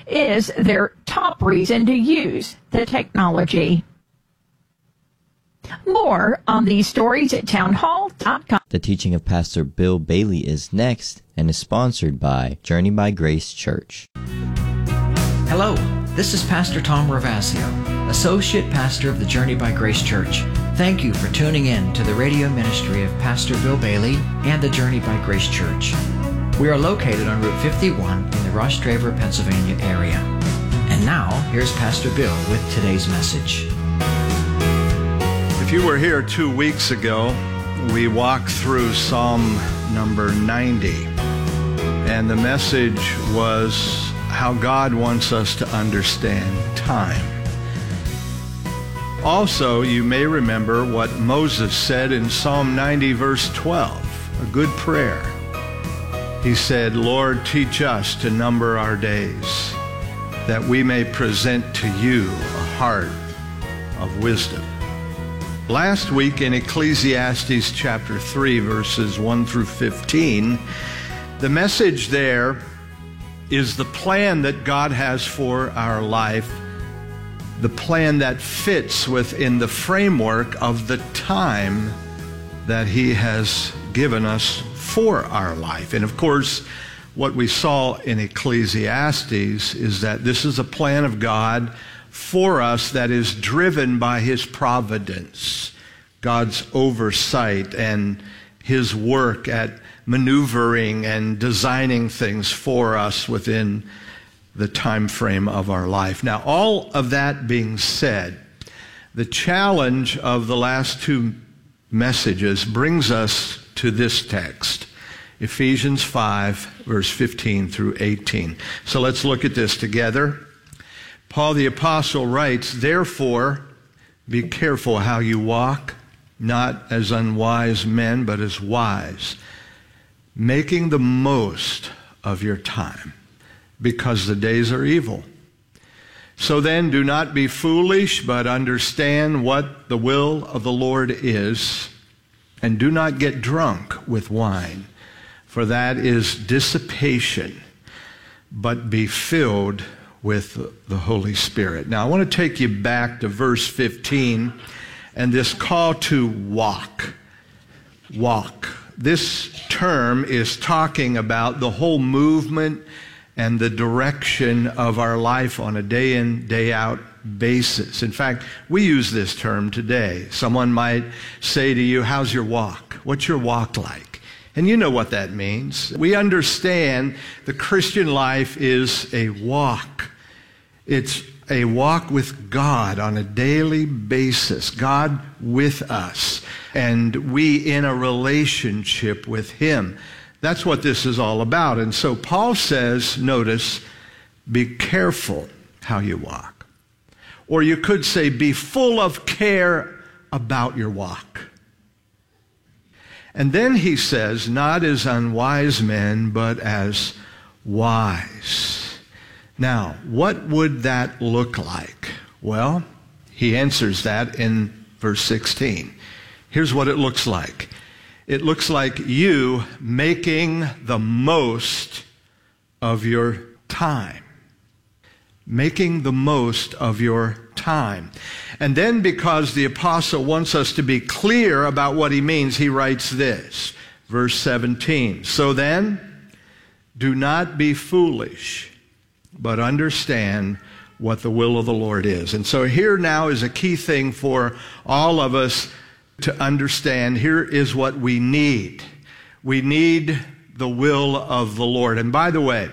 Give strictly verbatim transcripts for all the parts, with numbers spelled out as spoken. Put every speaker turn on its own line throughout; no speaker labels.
is their top reason to use the technology. More on these stories at townhall dot com.
The teaching of Pastor Bill Bailey is next and is sponsored by Journey by Grace Church.
Hello, this is Pastor Tom Ravasio, Associate Pastor of the Journey by Grace Church. Thank you for tuning in to the radio ministry of Pastor Bill Bailey and the Journey by Grace Church. We are located on Route fifty-one in the Ross Draver, Pennsylvania area. And now, here's Pastor Bill with today's message.
If you were here two weeks ago, we walked through Psalm number ninety, and the message was how God wants us to understand time. Also, you may remember what Moses said in Psalm ninety, verse twelve, a good prayer. He said, Lord, teach us to number our days, that we may present to you a heart of wisdom. Last week in Ecclesiastes chapter three, verses one through fifteen, the message there is the plan that God has for our life, the plan that fits within the framework of the time that He has given us for our life. And of course, what we saw in Ecclesiastes is that this is a plan of God for us that is driven by His providence, God's oversight, and His work at maneuvering and designing things for us within the time frame of our life. Now, all of that being said, the challenge of the last two messages brings us to this text, Ephesians five, verse fifteen through eighteen. So let's look at this together. Paul the Apostle writes, therefore, be careful how you walk, not as unwise men, but as wise, making the most of your time, because the days are evil. So then, do not be foolish, but understand what the will of the Lord is, and do not get drunk with wine, for that is dissipation, but be filled with the Holy Spirit. Now, I want to take you back to verse fifteen and this call to walk. Walk. This term is talking about the whole movement and the direction of our life on a day in, day out basis. In fact, we use this term today. Someone might say to you, how's your walk? What's your walk like? And you know what that means. We understand the Christian life is a walk. It's a walk with God on a daily basis, God with us, and we in a relationship with Him. That's what this is all about. And so Paul says, notice, be careful how you walk. Or you could say, be full of care about your walk. And then he says, not as unwise men, but as wise. Now, what would that look like? Well, he answers that in verse sixteen. Here's what it looks like. It looks like you making the most of your time. Making the most of your time. And then, because the apostle wants us to be clear about what he means, he writes this, verse seventeen. So then, do not be foolish, but understand what the will of the Lord is. And so here now is a key thing for all of us to understand. Here is what we need. We need the will of the Lord. And by the way,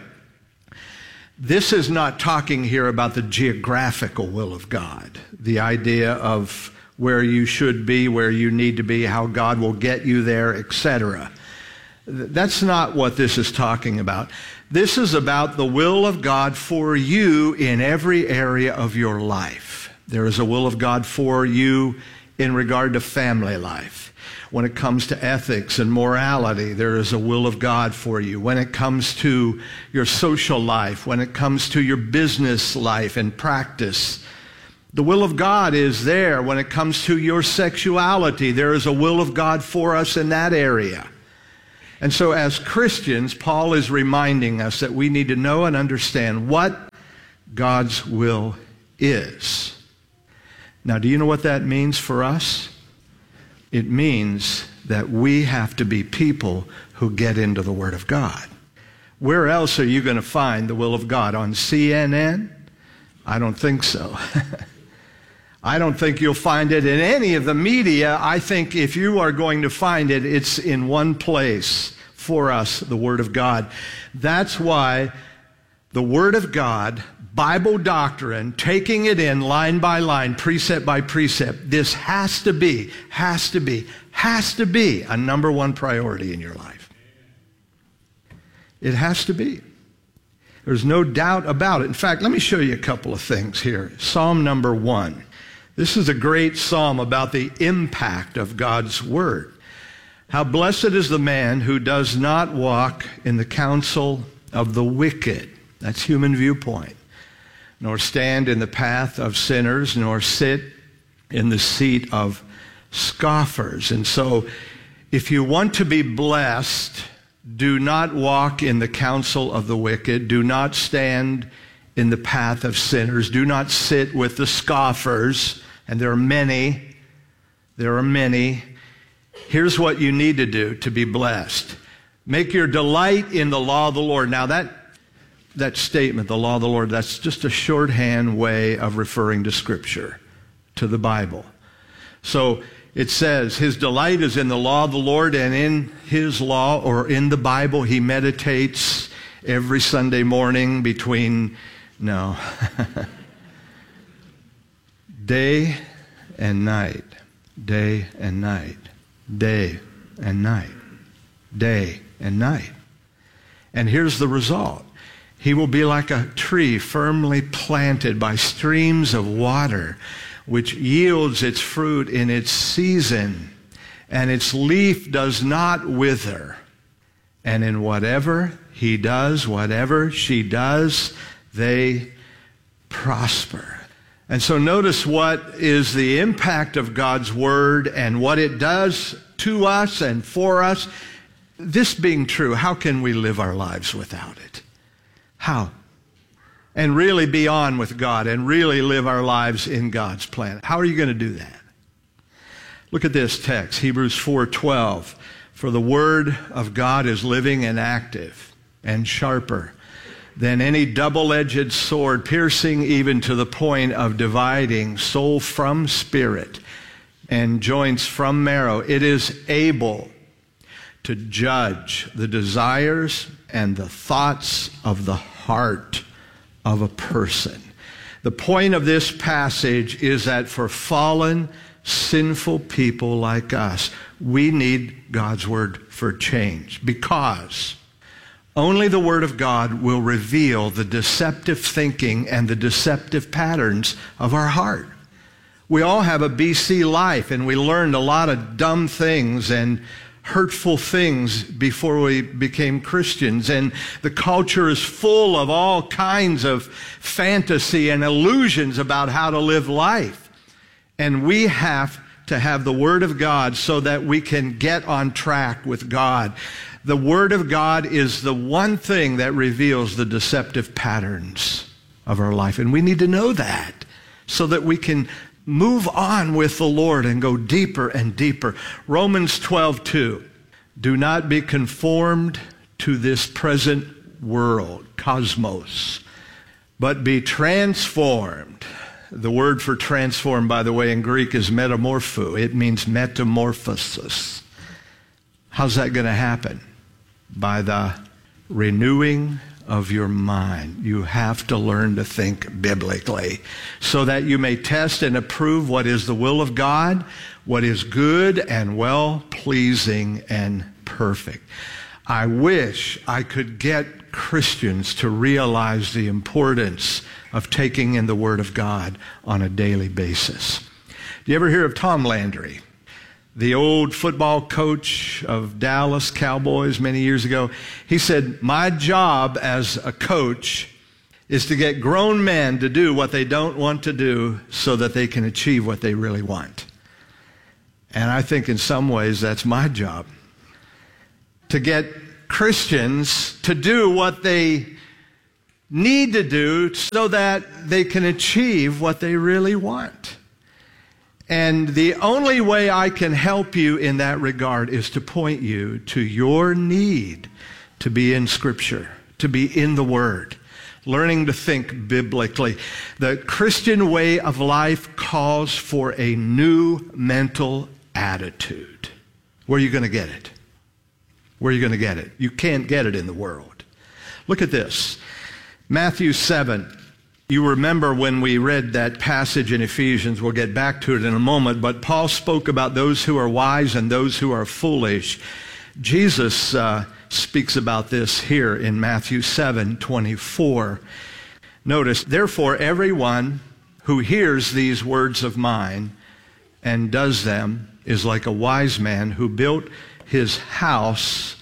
this is not talking here about the geographical will of God, the idea of where you should be, where you need to be, how God will get you there, et cetera. That's not what this is talking about. This is about the will of God for you in every area of your life. There is a will of God for you in regard to family life. When it comes to ethics and morality, there is a will of God for you. When it comes to your social life, when it comes to your business life and practice, the will of God is there. When it comes to your sexuality, there is a will of God for us in that area. And so as Christians, Paul is reminding us that we need to know and understand what God's will is. Now, do you know what that means for us? It means that we have to be people who get into the Word of God. Where else are you going to find the will of God? On C N N? I don't think so. I don't think you'll find it in any of the media. I think if you are going to find it, it's in one place for us, the Word of God. That's why the Word of God, Bible doctrine, taking it in line by line, precept by precept, this has to be, has to be, has to be a number one priority in your life. It has to be. There's no doubt about it. In fact, let me show you a couple of things here. Psalm number one. This is a great psalm about the impact of God's Word. How blessed is the man who does not walk in the counsel of the wicked. That's human viewpoint. Nor stand in the path of sinners, nor sit in the seat of scoffers. And so, if you want to be blessed, do not walk in the counsel of the wicked. Do not stand in the path of sinners. Do not sit with the scoffers. And there are many. There are many. Here's what you need to do to be blessed. Make your delight in the law of the Lord. Now that, that statement, the law of the Lord, that's just a shorthand way of referring to Scripture, to the Bible. So it says, his delight is in the law of the Lord, and in his law, or in the Bible, he meditates every Sunday morning between, no, day and night, day and night, day and night, day and night. And here's the result. He will be like a tree firmly planted by streams of water, which yields its fruit in its season, and its leaf does not wither. And in whatever he does, whatever she does, they prosper. And so notice what is the impact of God's Word and what it does to us and for us. This being true, how can we live our lives without it? How? And really be on with God and really live our lives in God's plan. How are you going to do that? Look at this text, Hebrews four twelve. For the Word of God is living and active and sharper than any double-edged sword, piercing even to the point of dividing soul from spirit and joints from marrow. It is able to judge the desires and the thoughts of the heart of a person. The point of this passage is that for fallen, sinful people like us, we need God's Word for change, because only the Word of God will reveal the deceptive thinking and the deceptive patterns of our heart. We all have a B C life, and we learned a lot of dumb things and hurtful things before we became Christians. And the culture is full of all kinds of fantasy and illusions about how to live life. And we have to have the Word of God so that we can get on track with God. The Word of God is the one thing that reveals the deceptive patterns of our life. And we need to know that so that we can move on with the Lord and go deeper and deeper. Romans twelve two. Do not be conformed to this present world, cosmos, but be transformed. The word for transform, by the way, in Greek is metamorpho. It means metamorphosis. How's that going to happen? By the renewing of your mind. You have to learn to think biblically so that you may test and approve what is the will of God, what is good and well-pleasing and perfect. I wish I could get Christians to realize the importance of taking in the Word of God on a daily basis. Do you ever hear of Tom Landry, the old football coach of Dallas Cowboys many years ago? He said, my job as a coach is to get grown men to do what they don't want to do so that they can achieve what they really want. And I think in some ways that's my job. To get Christians to do what they need to do so that they can achieve what they really want. And the only way I can help you in that regard is to point you to your need to be in Scripture, to be in the Word, learning to think biblically. The Christian way of life calls for a new mental attitude. Where are you going to get it? Where are you going to get it? You can't get it in the world. Look at this. Matthew seven. You remember when we read that passage in Ephesians, we'll get back to it in a moment, but Paul spoke about those who are wise and those who are foolish. Jesus uh, speaks about this here in Matthew seven twenty-four. Notice, therefore, everyone who hears these words of mine and does them is like a wise man who built his house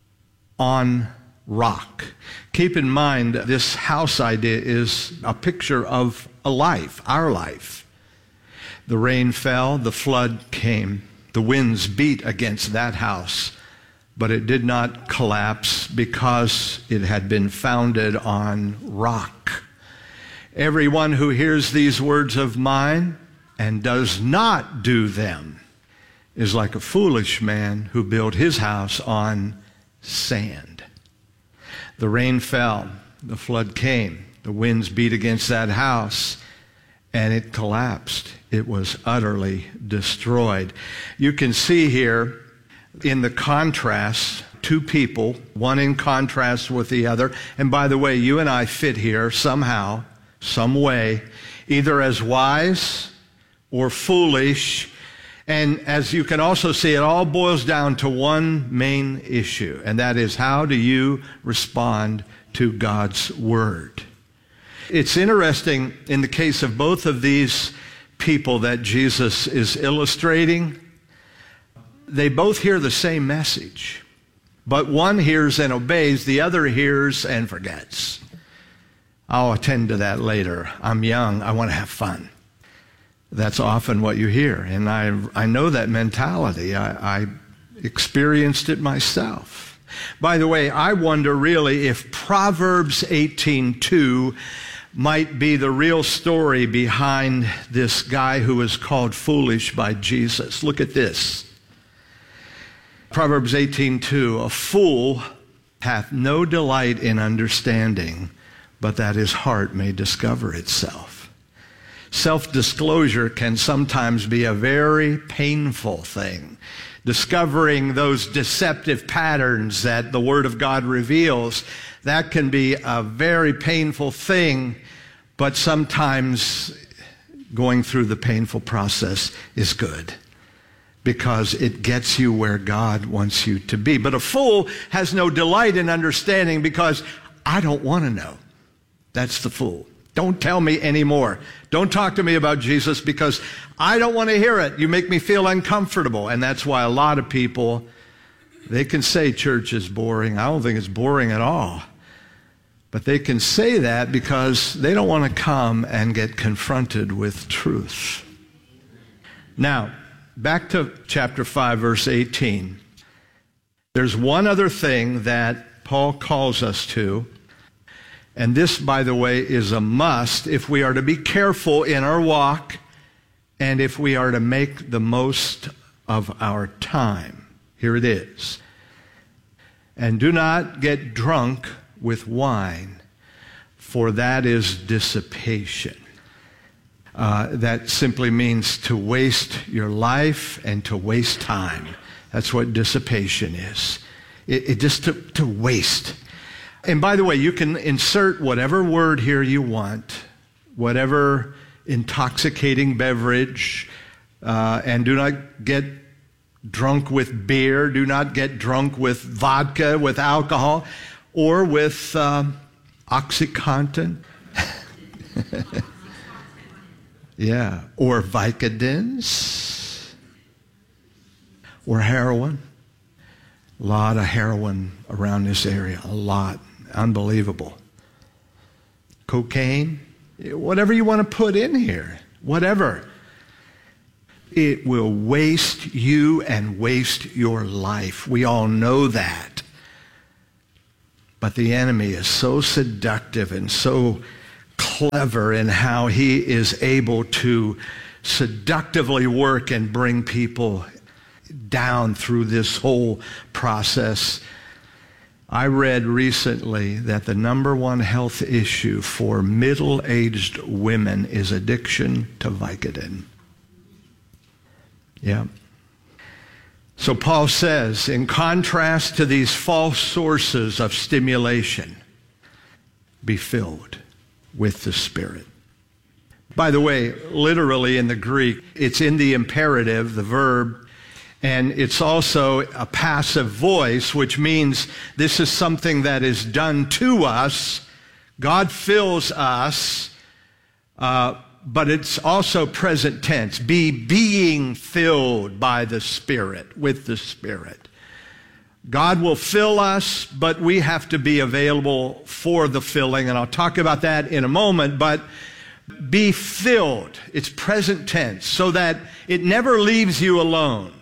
on rock. Keep in mind, this house idea is a picture of a life, our life. The rain fell, the flood came, the winds beat against that house, but it did not collapse because it had been founded on rock. Everyone who hears these words of mine and does not do them is like a foolish man who built his house on sand. The rain fell, the flood came, the winds beat against that house, and it collapsed. It was utterly destroyed. You can see here in the contrast, two people, one in contrast with the other. And by the way, you and I fit here somehow, some way, either as wise or foolish. And as you can also see, it all boils down to one main issue, and that is, how do you respond to God's Word? It's interesting in the case of both of these people that Jesus is illustrating, they both hear the same message, but one hears and obeys, the other hears and forgets. I'll attend to that later. I'm young, I want to have fun. That's often what you hear, and I I know that mentality. I, I experienced it myself. By the way, I wonder really if Proverbs eighteen two might be the real story behind this guy who was called foolish by Jesus. Look at this. Proverbs eighteen two, a fool hath no delight in understanding, but that his heart may discover itself. Self-disclosure can sometimes be a very painful thing. Discovering those deceptive patterns that the Word of God reveals, that can be a very painful thing, but sometimes going through the painful process is good because it gets you where God wants you to be. But a fool has no delight in understanding because I don't want to know. That's the fool. Don't tell me anymore. Don't talk to me about Jesus because I don't want to hear it. You make me feel uncomfortable. And that's why a lot of people, they can say church is boring. I don't think it's boring at all. But they can say that because they don't want to come and get confronted with truth. Now, back to chapter five, verse eighteen. There's one other thing that Paul calls us to. And this, by the way, is a must if we are to be careful in our walk and if we are to make the most of our time. Here it is. And do not get drunk with wine, for that is dissipation. Uh, that simply means to waste your life and to waste time. That's what dissipation is. It, it just to, to waste. And by the way, you can insert whatever word here you want, whatever intoxicating beverage, uh, and do not get drunk with beer, do not get drunk with vodka, with alcohol, or with um, OxyContin. Yeah, or Vicodins, or heroin. A lot of heroin around this area, a lot. Unbelievable. Cocaine, whatever you want to put in here, whatever. It will waste you and waste your life. We all know that. But the enemy is so seductive and so clever in how he is able to seductively work and bring people down through this whole process. I read recently that the number one health issue for middle-aged women is addiction to Vicodin. Yeah. So Paul says, in contrast to these false sources of stimulation, be filled with the Spirit. By the way, literally in the Greek, it's in the imperative, the verb, and it's also a passive voice, which means this is something that is done to us. God fills us, uh, but it's also present tense. Be being filled by the Spirit, with the Spirit. God will fill us, but we have to be available for the filling, and I'll talk about that in a moment, but be filled. It's present tense, so that it never leaves you alone.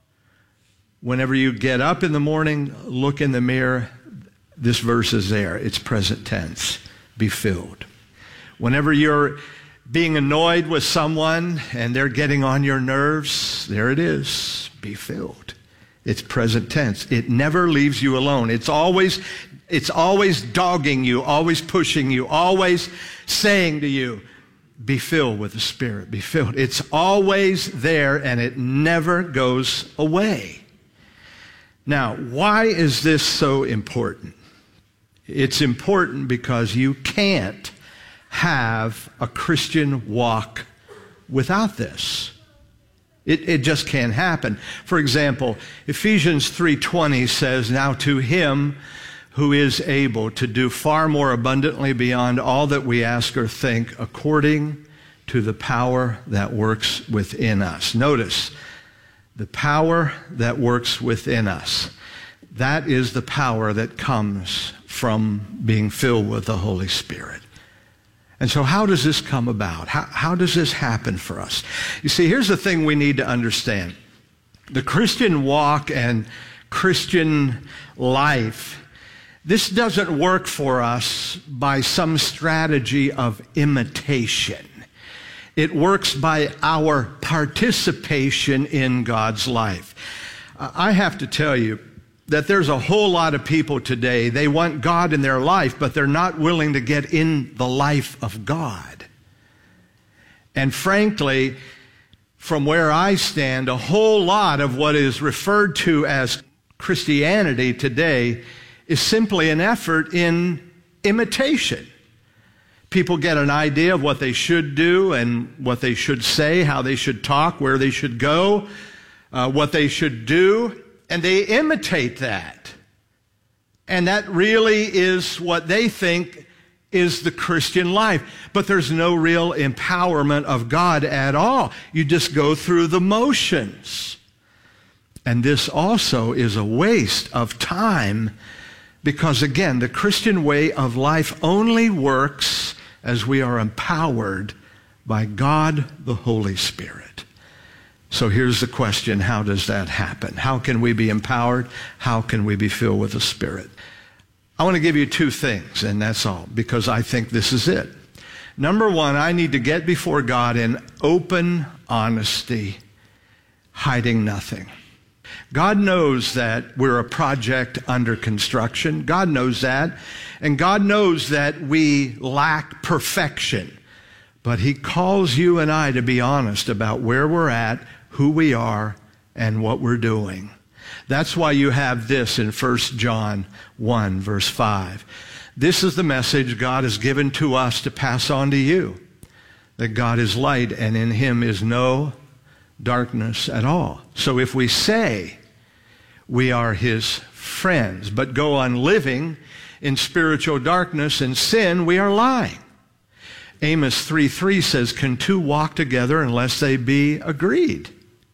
Whenever you get up in the morning, look in the mirror, this verse is there. It's present tense. Be filled. Whenever you're being annoyed with someone and they're getting on your nerves, there it is. Be filled. It's present tense. It never leaves you alone. It's always, it's always dogging you, always pushing you, always saying to you, be filled with the Spirit. Be filled. It's always there and it never goes away. Now, why is this so important? It's important because you can't have a Christian walk without this. It, it just can't happen. For example, Ephesians three twenty says, now to him who is able to do far more abundantly beyond all that we ask or think, according to the power that works within us. Notice, the power that works within us. That is the power that comes from being filled with the Holy Spirit. And so how does this come about? How, how does this happen for us? You see, here's the thing we need to understand. The Christian walk and Christian life, this doesn't work for us by some strategy of imitation. It works by our participation in God's life. I have to tell you that there's a whole lot of people today, they want God in their life, but they're not willing to get in the life of God. And frankly, from where I stand, a whole lot of what is referred to as Christianity today is simply an effort in imitation. People get an idea of what they should do and what they should say, how they should talk, where they should go, uh, what they should do, and they imitate that. And that really is what they think is the Christian life. But there's no real empowerment of God at all. You just go through the motions. And this also is a waste of time because, again, the Christian way of life only works as we are empowered by God the Holy Spirit. So here's the question, how does that happen? How can we be empowered? How can we be filled with the Spirit? I want to give you two things, and that's all, because I think this is it. Number one, I need to get before God in open honesty, hiding nothing. God knows that we're a project under construction. God knows that. And God knows that we lack perfection. But He calls you and I to be honest about where we're at, who we are, and what we're doing. That's why you have this in First John one, verse five. This is the message God has given to us to pass on to you, that God is light and in Him is no darkness at all. So if we say we are His friends, but go on living in spiritual darkness and sin, we are lying. Amos three three says, can two walk together unless they be agreed?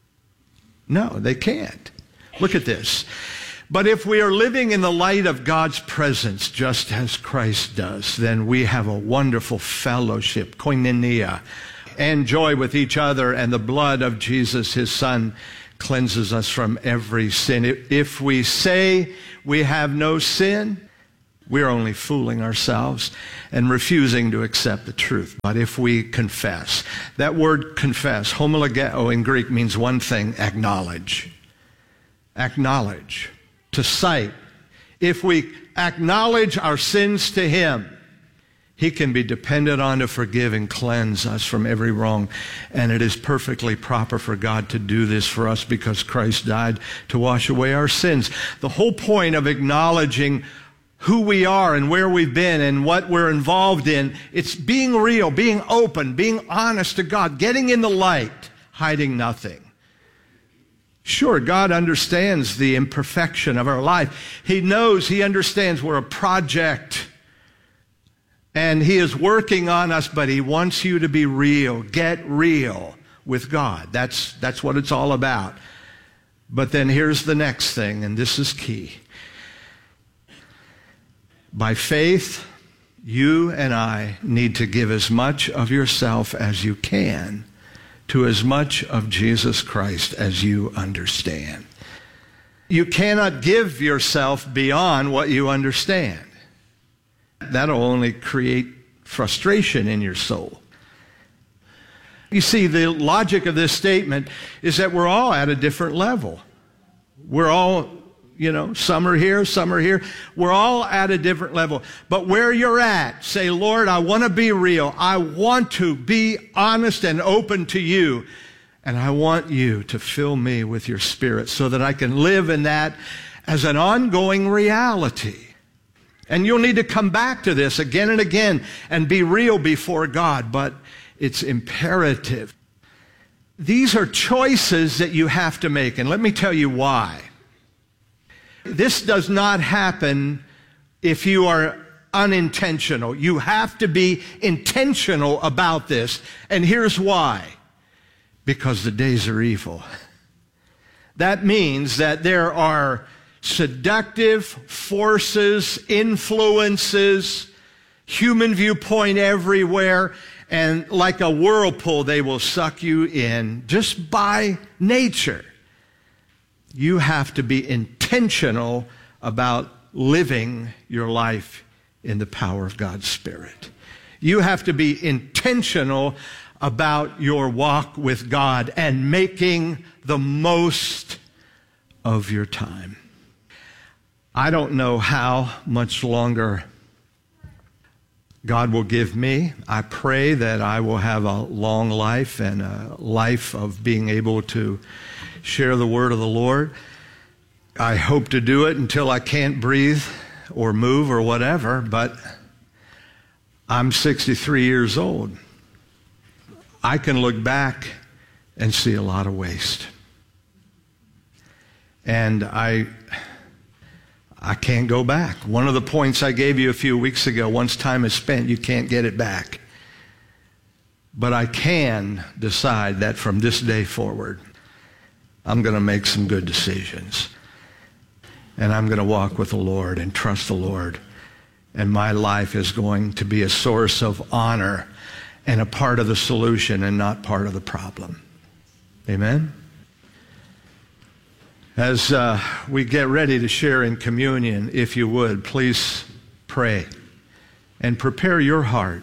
No, they can't. Look at this. But if we are living in the light of God's presence, just as Christ does, then we have a wonderful fellowship, koinonia, and joy with each other, and the blood of Jesus, His Son, cleanses us from every sin. If we say we have no sin, we're only fooling ourselves and refusing to accept the truth. But if we confess, that word confess, homologeo in Greek, means one thing: acknowledge. Acknowledge. To cite. If we acknowledge our sins to Him, He can be depended on to forgive and cleanse us from every wrong. And it is perfectly proper for God to do this for us because Christ died to wash away our sins. The whole point of acknowledging who we are and where we've been and what we're involved in, it's being real, being open, being honest to God, getting in the light, hiding nothing. Sure, God understands the imperfection of our life. He knows, He understands we're a project. And He is working on us, but He wants you to be real. Get real with God. That's, that's what it's all about. But then here's the next thing, and this is key. By faith, you and I need to give as much of yourself as you can to as much of Jesus Christ as you understand. You cannot give yourself beyond what you understand. That'll only create frustration in your soul. You see, the logic of this statement is that we're all at a different level. We're all, you know, some are here, some are here. We're all at a different level. But where you're at, say, Lord, I want to be real. I want to be honest and open to you. And I want you to fill me with your Spirit so that I can live in that as an ongoing reality. And you'll need to come back to this again and again and be real before God, but it's imperative. These are choices that you have to make, and let me tell you why. This does not happen if you are unintentional. You have to be intentional about this, and here's why. Because the days are evil. That means that there are seductive forces, influences, human viewpoint everywhere, and like a whirlpool, they will suck you in just by nature. You have to be intentional about living your life in the power of God's Spirit. You have to be intentional about your walk with God and making the most of your time. I don't know how much longer God will give me. I pray that I will have a long life and a life of being able to share the word of the Lord. I hope to do it until I can't breathe or move or whatever, but I'm sixty-three years old. I can look back and see a lot of waste. And I... I can't go back. One of the points I gave you a few weeks ago, once time is spent, you can't get it back. But I can decide that from this day forward, I'm going to make some good decisions. And I'm going to walk with the Lord and trust the Lord. And my life is going to be a source of honor and a part of the solution and not part of the problem. Amen? As uh, we get ready to share in communion, if you would, please pray and prepare your heart.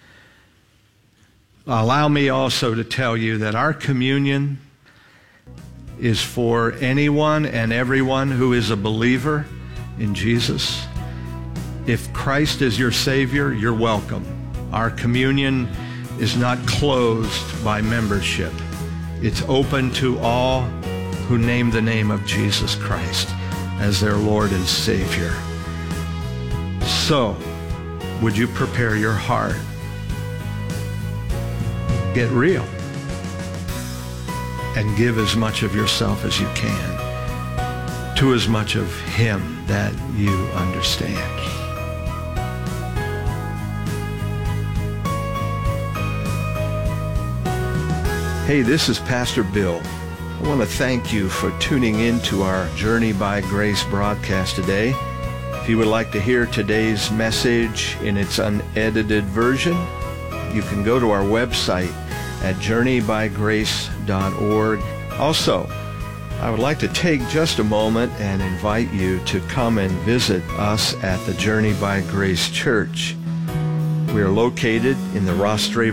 Allow me also to tell you that our communion is for anyone and everyone who is a believer in Jesus. If Christ is your Savior, you're welcome. Our communion is not closed by membership. It's open to all who name the name of Jesus Christ as their Lord and Savior. So, would you prepare your heart? Get real and give as much of yourself as you can to as much of Him that you understand. Hey, this is Pastor Bill. I want to thank you for tuning in to our Journey by Grace broadcast today. If you would like to hear today's message in its unedited version, you can go to our website at journey by grace dot org. Also, I would like to take just a moment and invite you to come and visit us at the Journey by Grace Church. We are located in the Rostrave